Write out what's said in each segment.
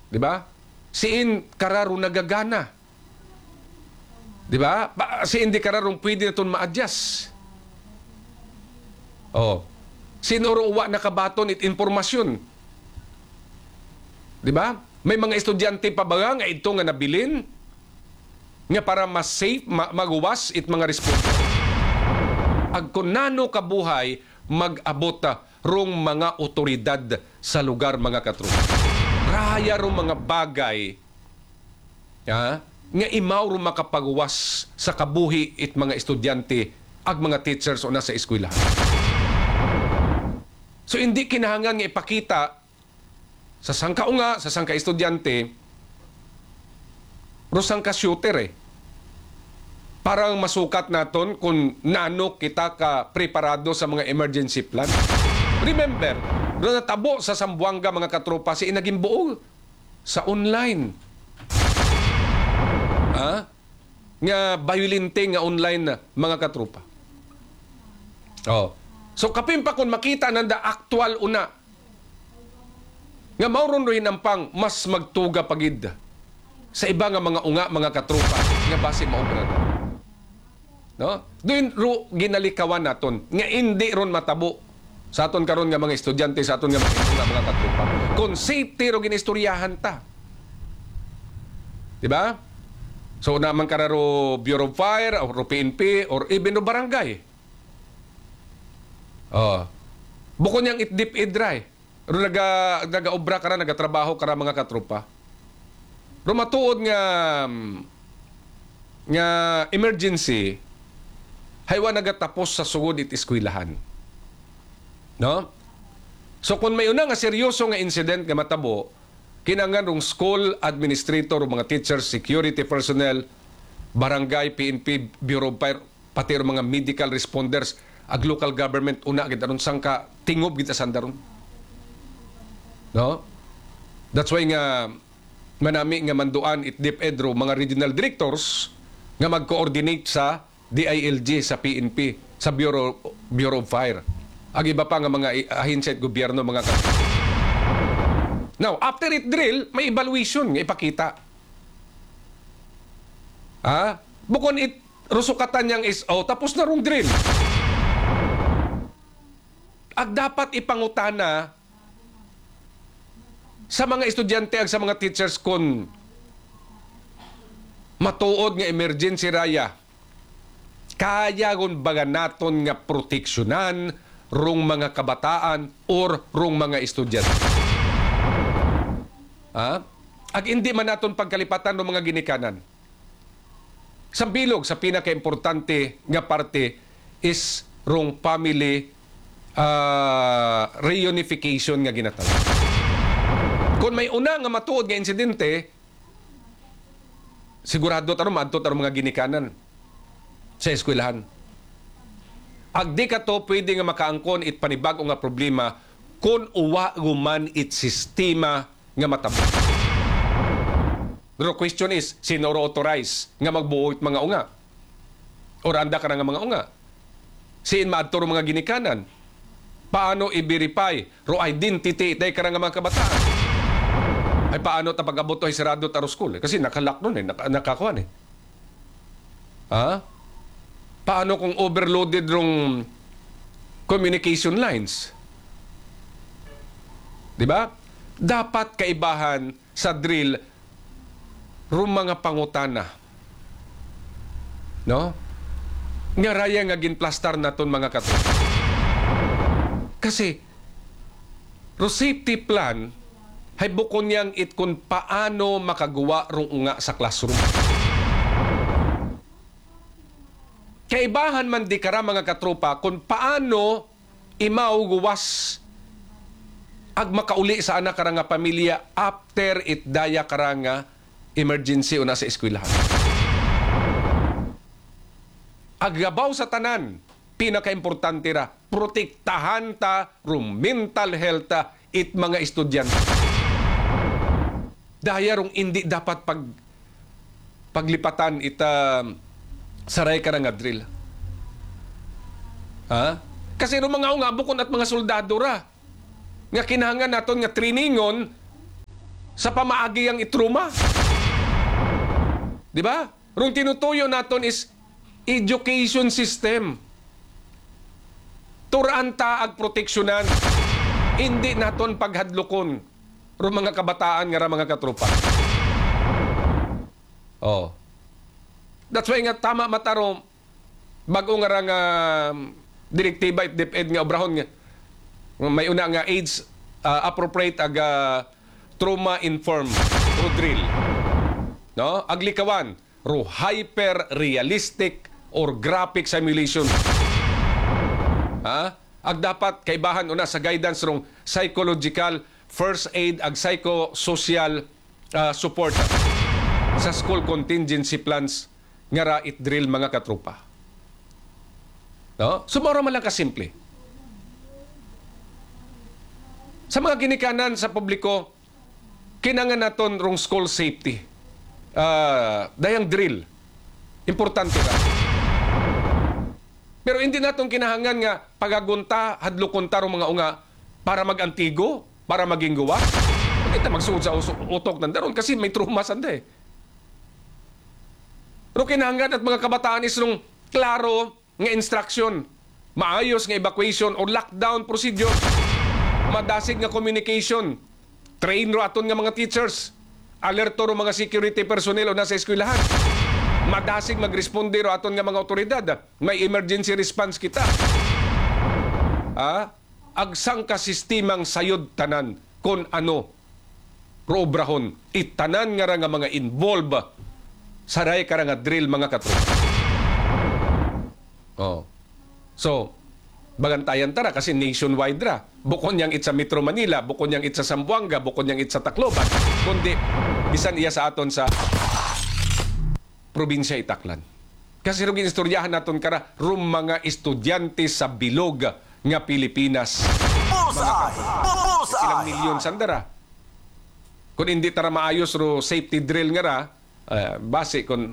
Di ba? Siin kararo nagagana. Di ba? Siin di kararong pwede na itong ma-adjust. Oh. Sinuro uwa nakabaton it informasyon. Di ba? May mga estudyante pa ba nga ito nga nabilin nga para mas safe, maguwas it mga response. Ag kung nano kabuhay, mag-abot rong mga otoridad sa lugar mga katropa. Raya rong mga bagay nga imaw rong makapaguwas sa kabuhi it mga estudyante ag mga teachers o nasa eskwelahan. So hindi kinahanglan nga ipakita sa sangkaunga, sa sangka estudyante, rosang ka shooter Parang masukat naton kung nano kita ka preparado sa mga emergency plan. Remember, doon natabo sa Zamboanga mga katropa si inaging buo sa online. Nga violente nga online na mga katropa. Oh. So kapin pa kung makita nanda actual una nga mauron rin ang pang mas magtuga pagid sa iba nga mga unga mga katropa nga base maobran. No? Doon ro ginalikawan naton nga hindi ron matabo sa aton karon nga mga estudyante sa aton nga mga katropa. Kung safety ro ginistoryahan ta. Di ba? So naman kararo Bureau of Fire or PNP or even no barangay. Oh. Bukod niyang itdip idray. Ro naga-obra kara, nagatrabaho kara mga katropa. Ro matuod nga emergency haywa nagatapos sa sugod it eskwelahan. No? So kung may una nga seryoso nga incident nga matabo, kinanglan rong school administrator o mga teachers, security personnel, barangay, PNP, Bureau of Fire, pati mga medical responders, ag local government una gid aron sangka tingob gid sa sandaron. No? That's why nga manami nga manduan it DepEd mga regional directors nga mag-coordinate sa DILG, sa PNP, sa Bureau of Fire. Ag iba pa nga mga ahensya at gobyerno mga Now, after it drill, may evaluation nga ipakita. Bukon it rusukatan niyang SO, tapos na rong drill. Ag dapat ipangutana sa mga estudyante ag sa mga teachers kung matuod nga emergency raya, kaya gon baga naton nga proteksyonan rong mga kabataan or rong mga estudyante. Ag hindi man naton pagkalipatan ng mga ginikanan. Sa bilog, sa pinaka-importante nga parte is rong family reunification nga ginatawag. Kung may una nga matuod nga insidente, sigurado taron maadto taron mga ginikanan sa eskwelahan. Ag di ka to pwede nga makaangkon it panibago nga problema kung uwa guman it sistema nga matabo. The question is, sino ro authorize nga magbuo it mga unga? Or anda ka nga mga unga? Siin maadto ro mga ginikanan? Paano i-verify ro identity tay ka nga mga kabataan? Ay paano ta pag-abot to sarado taro school? Kasi nakalock nun nakakuan Paano kung overloaded rong communication lines? Di ba? Dapat kaibahan sa drill rong mga pangutana. No? Nga raya nga ginplastar naton mga kato. Kasi ro safety plan hay bukon yang it kung paano makagawa rong unga sa classroom. Kaibahan man di kara mga katropa kung paano imaw guwas ag makauli sa anak kara nga pamilya after it daya kara nga emergency o nasa eskwelahan. Agabaw sa tanan, pinaka-importante ra, protektahan ta rong mental health it mga estudyante. Daya rong hindi dapat paglipatan ita saray ka nga drill. Kasi no mga unga bukon at mga soldado ra nga kinahanglan naton nga trainingon sa pamaagi ang itruma. Di ba? Rung tinutuyo naton is education system. Turanta ag proteksyonan. Hindi naton paghadlokon ro mga kabataan nga ra mga katropa. Oh. That's why nga tama mataro bago nga ra nga direktiba it DepEd nga obrahon nga may una nga age appropriate ag trauma informed ro drill. No? Aglikawan ro hyper realistic or graphic simulation. Ha? Ag dapat kaibahan una sa guidance rong psychological first aid ag psychosocial support sa school contingency plans nga ra it drill mga katropa. No? Sumara man lang kasimple. Sa mga ginikanan sa publiko, kinangan naton rong school safety. Dayang drill. Importante ra. Pero hindi naton kinahangan nga pagagunta, hadlukonta rong mga unga para mag-antigo, para maging guwa. Hindi ta magsuod sa utok ng daron kasi may trauma sanda eh. Pero kinahanglan at mga kabataan is rong klaro nga instruction, maayos nga evacuation o lockdown procedure, madasig nga communication, train ro aton nga mga teachers, alerto ro mga security personnel o nasa eskwelahan, madasig magresponde ro aton nga mga otoridad, may emergency response kita. Agsang ka sistemang sayod tanan kon ano ro obrahon, itanan nga ra nga mga involved saray ka nga drill mga katropa. Oh. So, bagantayan tara kasi nationwide ra. Bukod niyang itsa Metro Manila, bukod niyang itsa Zamboanga, bukod niyang itsa Tacloban, kundi bisan iya sa aton sa probinsya Itaklan. Kasi rugin istoryahan naton kara rum mga estudyante sa bilog nga Pilipinas. Ilang milyon sandara. Kung hindi tara maayos ro safety drill nga ra, base kung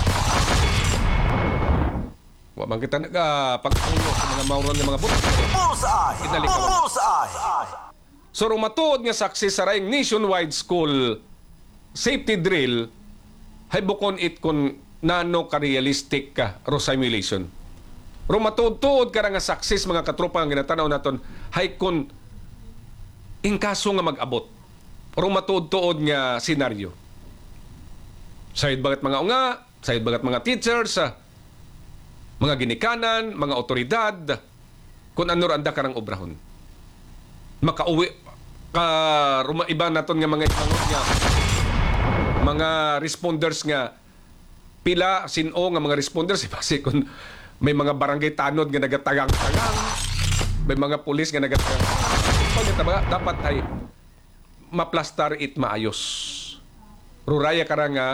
man kita pagpulo sa mga mauron ng mga buto. So rumatuod nga success sa raing nationwide school safety drill hay bukon it kun nano ka-realistic ka ro simulation. Rumatuod ka nga success mga katropa nga ginatanaw naton hay kun in kaso nga mag-abot. Rumatuod nga senaryo. Sayod bagat mga unga, sayod bagat mga teachers, mga ginikanan, mga otoridad, kung ano randa karang obrahon. Makauwi ka iba naton nga mga ipangot nga mga responders nga pila sino nga mga responders kasi kung may mga barangay tanod nga nagatagang-tagang, may mga pulis nga nagatagang dapat ay maplastar it maayos. Ruraya karang nga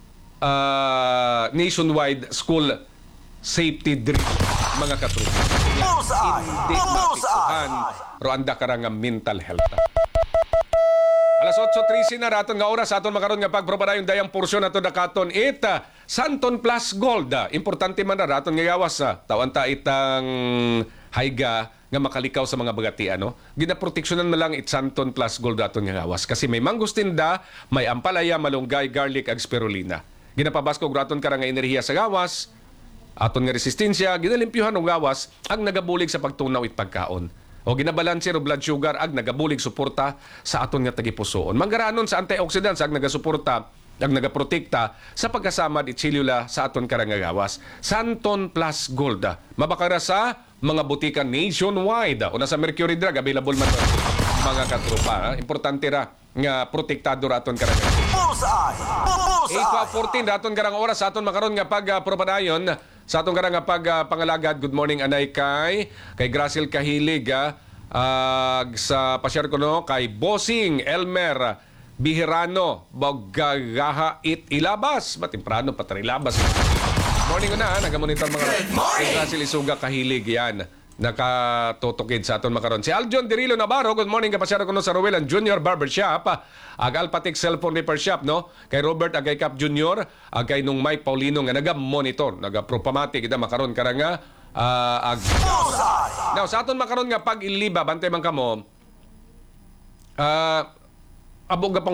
nationwide school safety drill mga katropa. Hindi mapiktuhan ro anda karang mental health. Alas 8:13 na raton nga oras aton makaron nga pagpropadayon dayang porsyon nato dakaton Santon Plus Gold. Importante man na raton nga gawas tawan ta itang hayga nga makalikaw sa mga bagati ano. Ginaproteksyonan na lang Santon Plus Gold aton nga gawas kasi may mangustinda, may ampalaya, malunggay, garlic ag spirulina. Ginapabasko graton karang nga enerhiya sa gawas. Aton nga resistensya, ginalimpyuhan og gawas ang nagabulig sa pagtunaw it pagkaon. O ginabalanse ro blood sugar ag nagabulig suporta sa aton nga tagipusoon. Manggaranon sa antioxidants ag nagasuporta ag nagaprotekta sa pagkasama it selula sa aton karang nga gawas. Santon Plus Gold. Mabakara sa mga butika nationwide. O nasa Mercury Drug available man mga katropa. Importante ra nga protektado ra aton karang. 8:14 daton karang oras sa aton makaron nga pagpropadayon sa atong karang nga pagpangalagad. Good morning anay kay Graciel Kahilig sa pasyar ko no kay Bossing Elmer Bihirano Bogagaha it ilabas matimprano patrilabas. Morning ko na nagamonitor mga kay Graciel Isuga Kahilig yan nakatutokid sa aton makaron. Si Aljon Dirilo Navarro, good morning kapasyar ko no sa Rowelan Junior Barbershop, ag Alpatic Cellphone Repair Shop no, kay Robert Agay Cap Junior, ag kay nung Mike Paulino nga naga-monitor, naga-propamati kita makaron karanga ag now sa aton makaron nga pag-iliba bantay man kamo abog